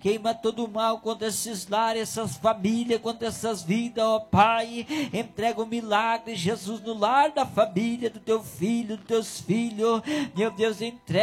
Queima todo o mal contra esses lares, essas famílias, contra essas vidas, ó Pai. Entrega o milagre, Jesus, no lar da família, do teu filho, dos teus filhos. Meu Deus, entrega.